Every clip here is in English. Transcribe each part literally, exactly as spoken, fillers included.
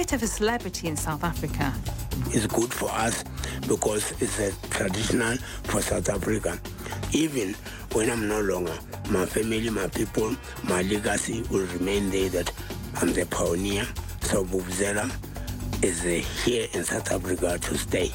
bit of a celebrity in South Africa. It's good for us because it's a traditional for South Africa. Even when I'm no longer, my family, my people, my legacy will remain there, that I'm the pioneer. So Vuvuzela is uh, here in South Africa to stay.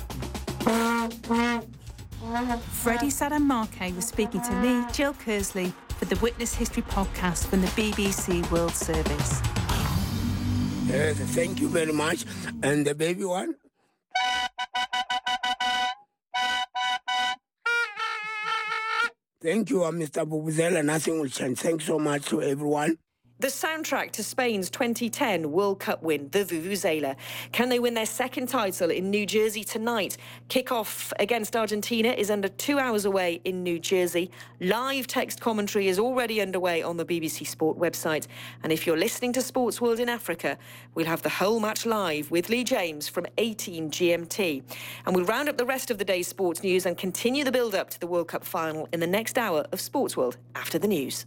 Freddie Sadam-Marke was speaking to me, Jill Kersley, for the Witness History podcast from the B B C World Service. Yes, thank you very much. And the baby one? Thank you, uh, Mister Vuvuzela. Nothing will change. Thanks so much to everyone. The soundtrack to Spain's twenty ten World Cup win, the Vuvuzela. Can they win their second title in New Jersey tonight? Kick-off against Argentina is under two hours away in New Jersey. Live text commentary is already underway on the B B C Sport website. And if you're listening to Sports World in Africa, we'll have the whole match live with Lee James from eighteen G M T. And we'll round up the rest of the day's sports news and continue the build-up to the World Cup final in the next hour of Sports World after the news.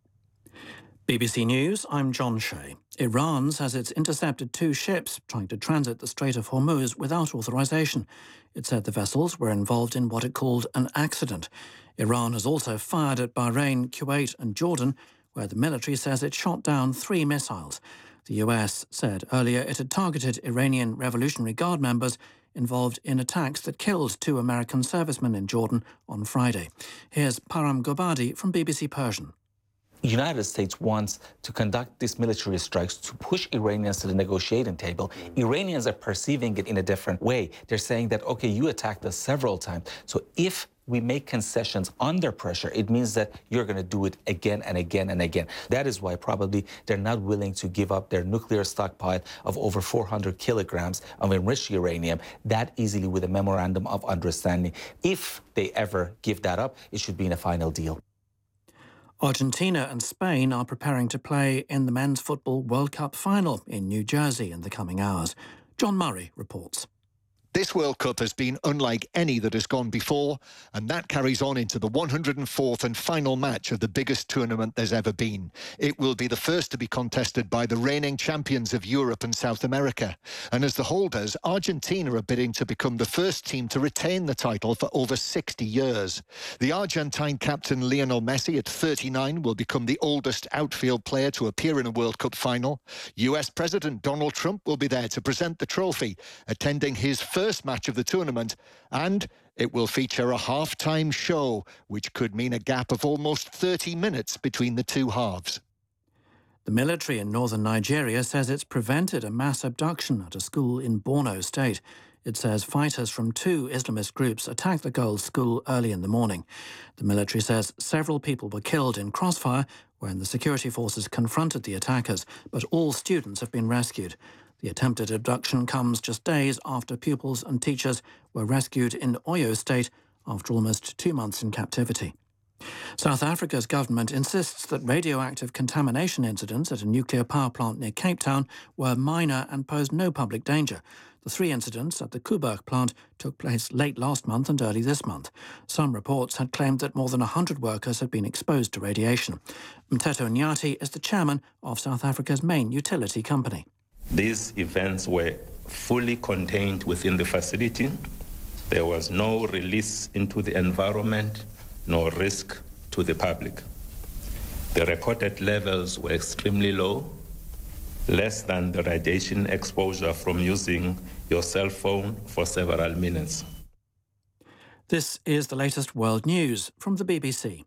B B C News, I'm John Shea. Iran says it's intercepted two ships trying to transit the Strait of Hormuz without authorization. It said the vessels were involved in what it called an accident. Iran has also fired at Bahrain, Kuwait and Jordan, where the military says it shot down three missiles. The U S said earlier it had targeted Iranian Revolutionary Guard members involved in attacks that killed two American servicemen in Jordan on Friday. Here's Param Gobadi from B B C Persian. The United States wants to conduct these military strikes to push Iranians to the negotiating table. Iranians are perceiving it in a different way. They're saying that, okay, you attacked us several times. So if we make concessions under pressure, it means that you're going to do it again and again and again. That is why probably they're not willing to give up their nuclear stockpile of over four hundred kilograms of enriched uranium that easily with a memorandum of understanding. If they ever give that up, it should be in a final deal. Argentina and Spain are preparing to play in the Men's Football World Cup final in New Jersey in the coming hours. John Murray reports. This World Cup has been unlike any that has gone before, and that carries on into the one hundred fourth and final match of the biggest tournament there's ever been. It will be the first to be contested by the reigning champions of Europe and South America. And as the holders, Argentina are bidding to become the first team to retain the title for over sixty years. The Argentine captain Lionel Messi, at thirty-nine, will become the oldest outfield player to appear in a World Cup final. U S President Donald Trump will be there to present the trophy, attending his first first match of the tournament, and it will feature a half-time show, which could mean a gap of almost thirty minutes between the two halves. The military in northern Nigeria says it's prevented a mass abduction at a school in Borno State. It says fighters from two Islamist groups attacked the girls' school early in the morning. The military says several people were killed in crossfire when the security forces confronted the attackers, but all students have been rescued. The attempted abduction comes just days after pupils and teachers were rescued in Oyo State after almost two months in captivity. South Africa's government insists that radioactive contamination incidents at a nuclear power plant near Cape Town were minor and posed no public danger. The three incidents at the Koeberg plant took place late last month and early this month. Some reports had claimed that more than one hundred workers had been exposed to radiation. Mteto Nyati is the chairman of South Africa's main utility company. These events were fully contained within the facility. There was no release into the environment, no risk to the public. The recorded levels were extremely low, less than the radiation exposure from using your cell phone for several minutes. This is the latest world news from the B B C.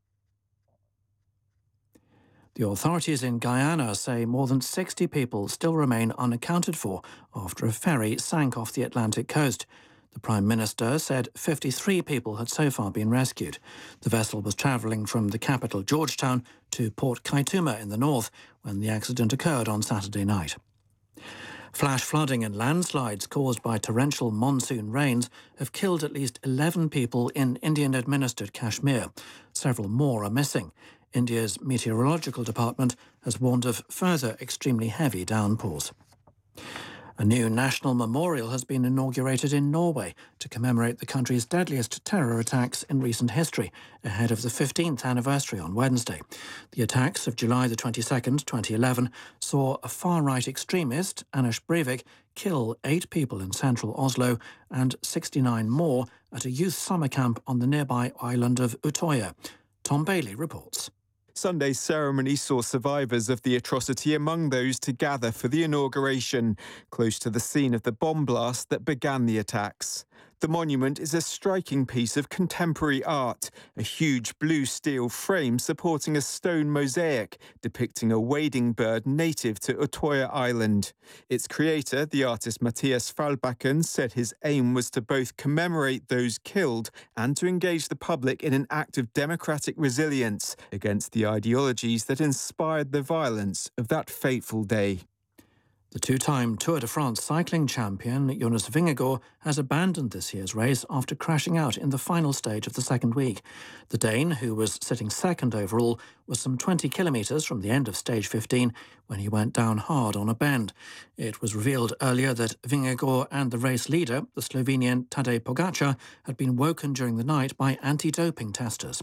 The authorities in Guyana say more than sixty people still remain unaccounted for after a ferry sank off the Atlantic coast. The Prime Minister said fifty-three people had so far been rescued. The vessel was travelling from the capital, Georgetown, to Port Kaituma in the north when the accident occurred on Saturday night. Flash flooding and landslides caused by torrential monsoon rains have killed at least eleven people in Indian-administered Kashmir. Several more are missing. India's meteorological department has warned of further extremely heavy downpours. A new national memorial has been inaugurated in Norway to commemorate the country's deadliest terror attacks in recent history, ahead of the fifteenth anniversary on Wednesday. The attacks of July the twenty-second, twenty eleven, saw a far-right extremist, Anders Breivik, kill eight people in central Oslo and sixty-nine more at a youth summer camp on the nearby island of Utøya. Tom Bailey reports. Sunday's ceremony saw survivors of the atrocity among those to gather for the inauguration, close to the scene of the bomb blast that began the attacks. The monument is a striking piece of contemporary art, a huge blue steel frame supporting a stone mosaic depicting a wading bird native to Utøya Island. Its creator, the artist Mathias Falbakken, said his aim was to both commemorate those killed and to engage the public in an act of democratic resilience against the ideologies that inspired the violence of that fateful day. The two-time Tour de France cycling champion Jonas Vingegaard has abandoned this year's race after crashing out in the final stage of the second week. The Dane, who was sitting second overall, was some twenty kilometres from the end of stage fifteen when he went down hard on a bend. It was revealed earlier that Vingegaard and the race leader, the Slovenian Tadej Pogačar, had been woken during the night by anti-doping testers.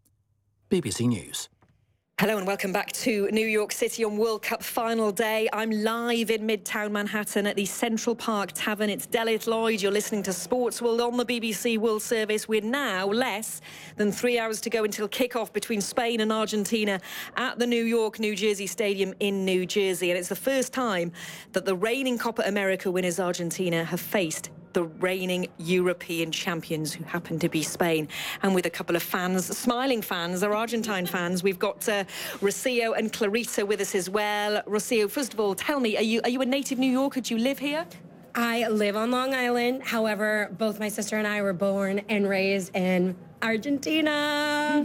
B B C News. Hello and welcome back to New York City on World Cup final day. I'm live in Midtown Manhattan at the Central Park Tavern. It's Delith Lloyd. You're listening to Sports World on the B B C World Service. We're now less than three hours to go until kickoff between Spain and Argentina at the New York, New Jersey Stadium in New Jersey. And it's the first time that the reigning Copa America winners Argentina have faced the reigning European champions, who happen to be Spain. And with a couple of fans, smiling fans, are Argentine fans. We've got uh, Rocio and Clarita with us as well. Rocio, first of all, tell me, are you, are you a native New Yorker? Do you live here? I live on Long Island. However, both my sister and I were born and raised in Argentina.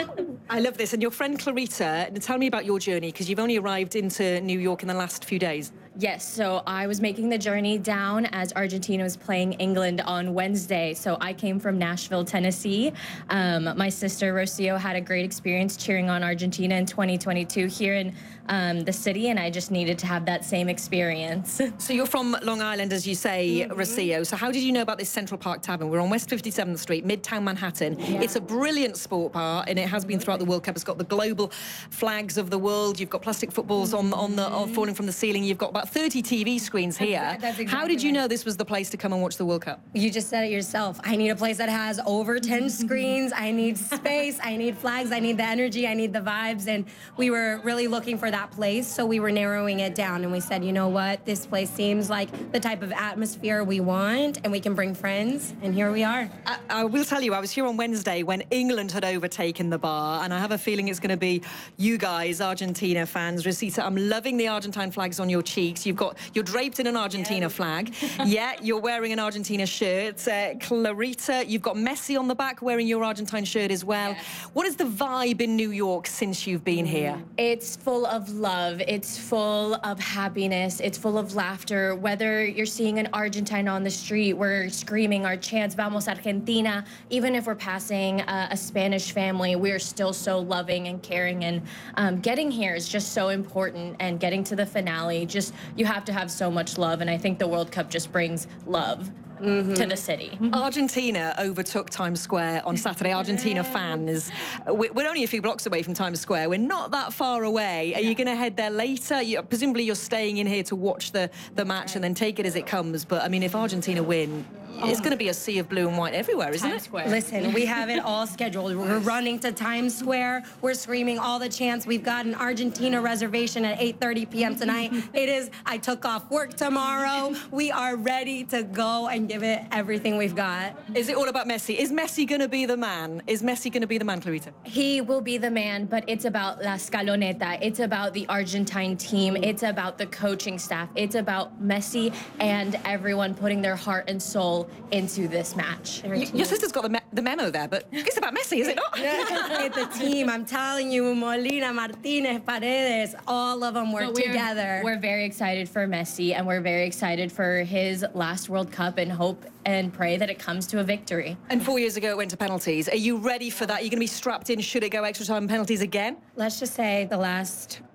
I love this. And your friend Clarita, tell me about your journey, because you've only arrived into New York in the last few days. Yes, so I was making the journey down as Argentina was playing England on Wednesday. So I came from Nashville, Tennessee. Um, my sister Rocio had a great experience cheering on Argentina in twenty twenty-two here in um, the city, and I just needed to have that same experience. So you're from Long Island, as you say, mm-hmm. Rocio. So how did you know about this Central Park Tavern? We're on West fifty-seventh Street, Midtown Manhattan. Yeah. It's a brilliant sport bar, and it has been throughout the World Cup. It's got the global flags of the world. You've got plastic footballs on, on the on falling from the ceiling. You've got about thirty T V screens here. That's, that's exactly How did you right. know this was the place to come and watch the World Cup? You just said it yourself. I need a place that has over ten screens. I need space. I need flags. I need the energy. I need the vibes. And we were really looking for that place, so we were narrowing it down. And we said, you know what? This place seems like the type of atmosphere we want, and we can bring friends. And here we are. I, I will tell you, I was here on Wednesday when England had overtaken the bar, and I have a feeling it's going to be you guys, Argentina fans. Rosita, I'm loving the Argentine flags on your cheeks. You've got You're draped in an Argentina yeah. flag. Yeah, you're wearing an Argentina shirt. Uh, Clarita, you've got Messi on the back wearing your Argentine shirt as well. Yeah. What is the vibe in New York since you've been here? It's full of love. It's full of happiness. It's full of laughter. Whether you're seeing an Argentine on the street, we're screaming our chants, Vamos Argentina. Even if we're passing uh, a Spanish family, we're still so loving and caring. And um, getting here is just so important. And getting to the finale, just you have to have so much love, and I think the World Cup just brings love mm-hmm. to the city. Argentina overtook Times Square on Saturday. Argentina fans, we're only a few blocks away from Times Square. We're not that far away. Are you going to head there later? You, presumably you're staying in here to watch the, the match and then take it as it comes. But, I mean, if Argentina win, it's going to be a sea of blue and white everywhere, isn't Times it? Square. Listen, we have it all scheduled. We're running to Times Square. We're screaming all the chants. We've got an Argentina reservation at eight thirty p m tonight. It is, I took off work tomorrow. We are ready to go and give it everything we've got. Is it all about Messi? Is Messi going to be the man? Is Messi going to be the man, Clarita? He will be the man, but it's about La Scaloneta. It's about the Argentine team. It's about the coaching staff. It's about Messi and everyone putting their heart and soul into this match. Y your sister's got the, me the memo there, but it's about Messi, is it not? It's the team. I'm telling you, Molina, Martinez, Paredes, all of them work so we're, together. We're very excited for Messi, and we're very excited for his last World Cup, and hope and pray that it comes to a victory. And four years ago it went to penalties. Are you ready for that? Are you going to be strapped in should it go extra time penalties again? Let's just say the last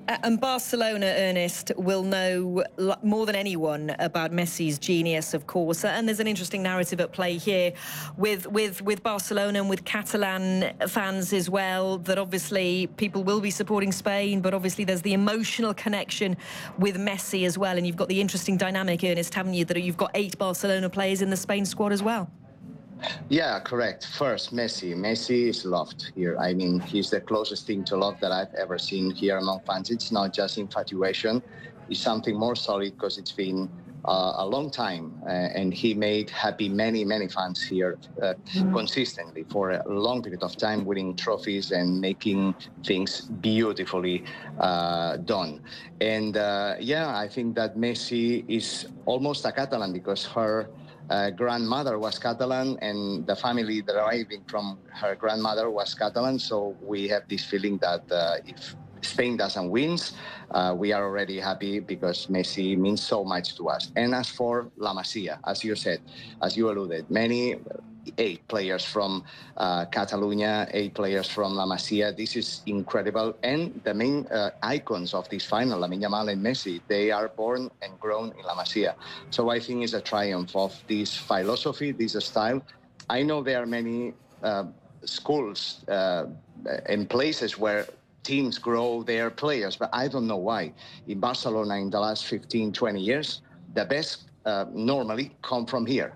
Uh, and Barcelona, Ernest, will know l- more than anyone about Messi's genius, of course. And there's an interesting narrative at play here with, with, with Barcelona and with Catalan fans as well, that obviously people will be supporting Spain, but obviously there's the emotional connection with Messi as well. And you've got the interesting dynamic, Ernest, haven't you, that you've got eight Barcelona players in the Spain squad as well? Yeah, correct. First, Messi. Messi is loved here. I mean, he's the closest thing to love that I've ever seen here among fans. It's not just infatuation. It's something more solid because it's been uh, a long time. Uh, and he made happy many, many fans here uh, mm. consistently for a long period of time, winning trophies and making things beautifully uh, done. And uh, yeah, I think that Messi is almost a Catalan because her Uh, grandmother was Catalan and the family deriving from her grandmother was Catalan. So we have this feeling that uh, if Spain doesn't win, uh, we are already happy because Messi means so much to us. And as for La Masia, as you said, as you alluded, many eight players from uh, Catalonia, eight players from La Masia. This is incredible. And the main uh, icons of this final, Lamine Yamal and Messi, they are born and grown in La Masia. So I think it's a triumph of this philosophy, this style. I know there are many uh, schools uh, and places where teams grow their players, but I don't know why. In Barcelona in the last fifteen, twenty years, the best uh, normally come from here.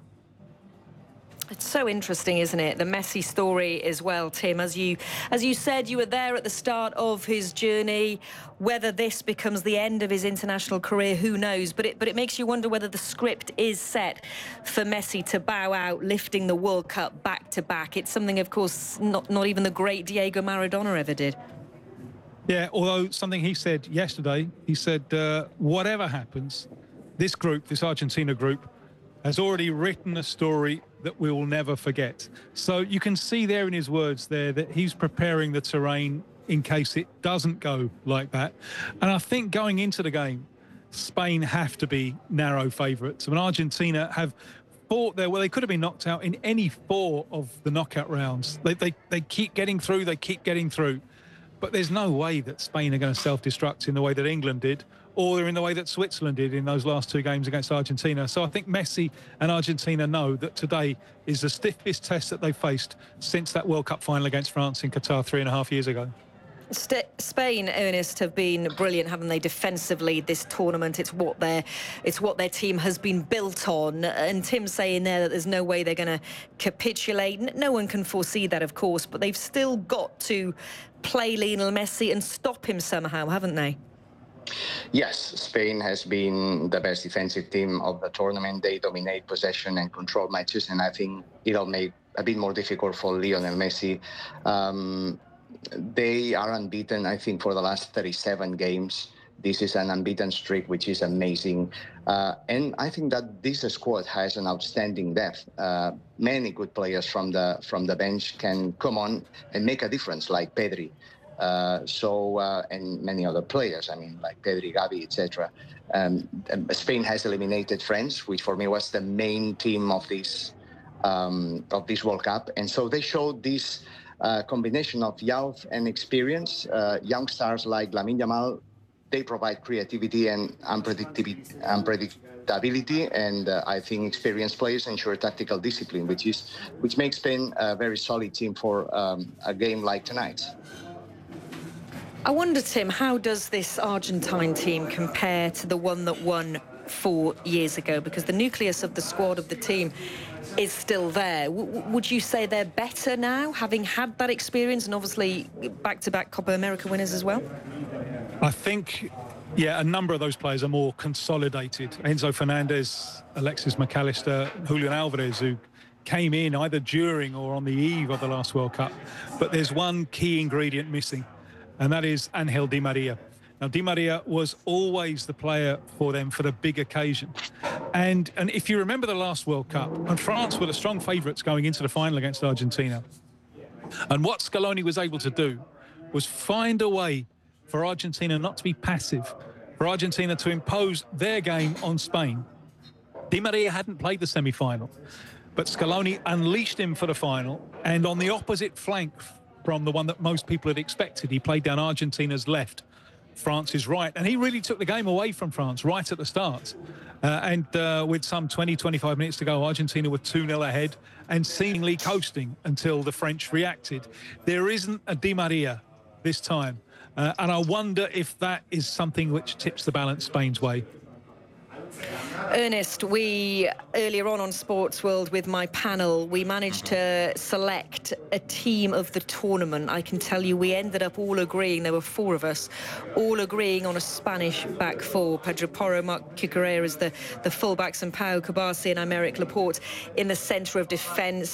It's so interesting, isn't it? The Messi story as well, Tim. As you, as you said, you were there at the start of his journey. Whether this becomes the end of his international career, who knows? But it, but it makes you wonder whether the script is set for Messi to bow out, lifting the World Cup back to back. It's something, of course, not, not even the great Diego Maradona ever did. Yeah, although something he said yesterday, he said, uh, whatever happens, this group, this Argentina group, has already written a story that we will never forget. So you can see there in his words there that he's preparing the terrain in case it doesn't go like that. And I think going into the game, Spain have to be narrow favourites. I mean, Argentina have fought there. Well, they could have been knocked out in any four of the knockout rounds. They, they, they keep getting through, they keep getting through. But there's no way that Spain are going to self-destruct in the way that England did, or in the way that Switzerland did in those last two games against Argentina. So I think Messi and Argentina know that today is the stiffest test that they've faced since that World Cup final against France in Qatar three and a half years ago. St- Spain, Ernest, have been brilliant, haven't they, defensively this tournament? It's what their, it's what their team has been built on. And Tim's saying there that there's no way they're going to capitulate. No one can foresee that, of course, but they've still got to play Lionel Messi and stop him somehow, haven't they? Yes, Spain has been the best defensive team of the tournament. They dominate possession and control matches, and I think it'll make a bit more difficult for Lionel Messi. Um, they are unbeaten, I think, for the last thirty-seven games. This is an unbeaten streak, which is amazing. Uh, and I think that this squad has an outstanding depth. Uh, many good players from the from the bench can come on and make a difference, like Pedri. Uh, so uh, and many other players, I mean, like Pedri, Gavi, et cetera. Um, Spain has eliminated France, which for me was the main team of this um, of this World Cup, and so they showed this uh, combination of youth and experience. Uh, young stars like Lamine Yamal, they provide creativity and unpredictability, unpredictability and uh, I think experienced players ensure tactical discipline, which is which makes Spain a very solid team for um, a game like tonight's. I wonder, Tim, how does this Argentine team compare to the one that won four years ago? Because the nucleus of the squad of the team is still there. W- would you say they're better now, having had that experience and obviously back-to-back Copa America winners as well? I think, yeah, a number of those players are more consolidated. Enzo Fernandez, Alexis McAllister, Julian Alvarez, who came in either during or on the eve of the last World Cup. But there's one key ingredient missing, and that is Angel Di Maria. Now, Di Maria was always the player for them for the big occasion. And and if you remember the last World Cup, and France were the strong favourites going into the final against Argentina. And what Scaloni was able to do was find a way for Argentina not to be passive, for Argentina to impose their game on Spain. Di Maria hadn't played the semi-final, but Scaloni unleashed him for the final, and on the opposite flank from the one that most people had expected, he played down Argentina's left, France is right. And he really took the game away from France right at the start. Uh, and uh, with some twenty, twenty-five minutes to go, Argentina were two nil ahead and seemingly coasting until the French reacted. There isn't a Di Maria this time. Uh, and I wonder if that is something which tips the balance Spain's way. Ernest, we, earlier on on Sports World with my panel, we managed to select a team of the tournament. I can tell you we ended up all agreeing, there were four of us, all agreeing on a Spanish back four. Pedro Porro, Marc Cucurella as the, the fullbacks, and Pau Cubarsí and Aymeric Laporte in the centre of defence.